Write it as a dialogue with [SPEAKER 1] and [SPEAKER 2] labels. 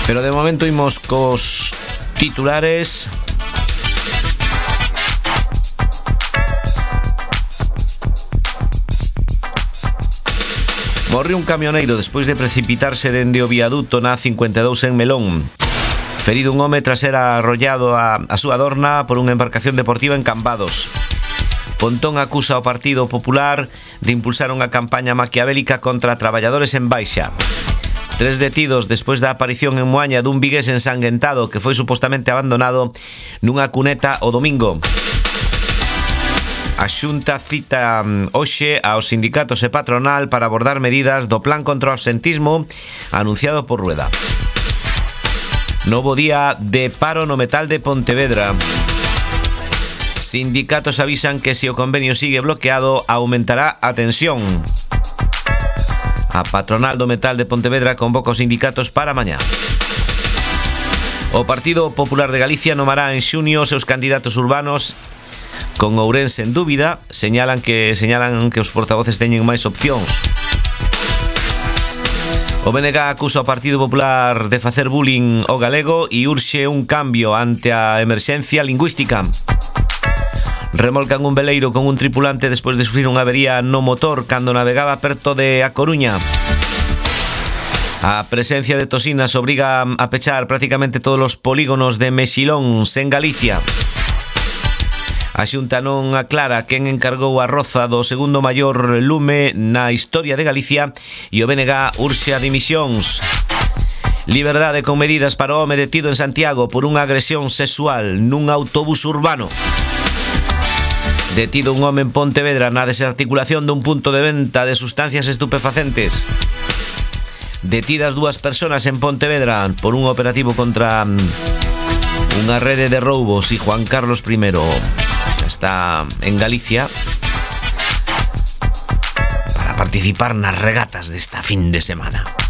[SPEAKER 1] Pero de momento imos cos titulares. Morre un camioneiro despois de precipitarse dende o viaduto na 52 en Melón. Ferido un home tras ser arrollado a súa dorna por unha embarcación deportiva en Cambados. Pontón acusa ao Partido Popular de impulsar unha campaña maquiavélica contra traballadores en baixa. 3 detidos despois da aparición en Moaña dun vigués ensanguentado que foi supostamente abandonado nunha cuneta o domingo. A Xunta cita hoxe aos sindicatos e patronal para abordar medidas do plan contra o absentismo anunciado por Rueda. Novo día de paro no metal de Pontevedra. Sindicatos avisan que se o convenio sigue bloqueado aumentará a tensión. A patronal do metal de Pontevedra convoca os sindicatos para mañá. O Partido Popular de Galicia nomará en xunio os seus candidatos urbanos. Con Ourense en dúbida, señalan que os portavoces teñen máis opcións. O BNG acusa ao Partido Popular de facer bullying ao galego e urxe un cambio ante a emerxencia lingüística. Remolcan un veleiro con un tripulante despois de sufrir unha avería no motor cando navegaba perto de A Coruña. A presencia de toxinas obriga a pechar prácticamente todos os polígonos de mexilóns en Galicia. A Xunta non aclara quen encargou a roza do segundo maior lume na historia de Galicia e o BNG urxe a dimisións. Liberdade con medidas para o home detido en Santiago por unha agresión sexual nun autobús urbano. Detido un home en Pontevedra na desarticulación dun punto de venta de sustancias estupefacentes. Detidas 2 persoas en Pontevedra por un operativo contra unha rede de roubos e Juan Carlos I está en Galicia para participar nas regatas desta fin de semana.